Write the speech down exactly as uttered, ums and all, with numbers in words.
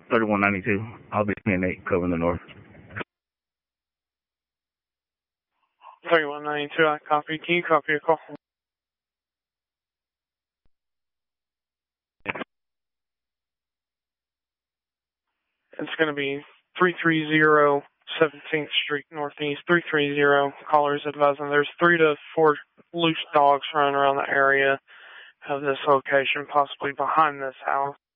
thirty-one ninety-two. I'll be ten eight covering the north. thirty-one ninety-two, I copy. Can you copy a call? It's going to be three three zero seventeenth Street Northeast, three three zero. Callers advising there's three to four loose dogs running around the area of this location, possibly behind this house.